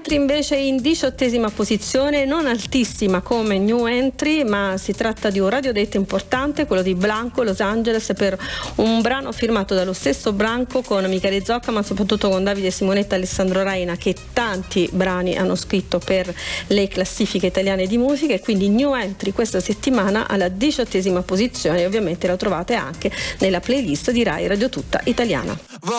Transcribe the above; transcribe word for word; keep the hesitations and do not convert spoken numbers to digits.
Entry invece in diciottesima posizione, non altissima come new entry, ma si tratta di un radiodetto importante, quello di Blanco, Los Angeles, per un brano firmato dallo stesso Blanco con Michele Zocca, ma soprattutto con Davide Simonetta e Alessandro Raina, che tanti brani hanno scritto per le classifiche italiane di musica, e quindi new entry questa settimana alla diciottesima posizione, e ovviamente la trovate anche nella playlist di Rai Radio Tutta Italiana.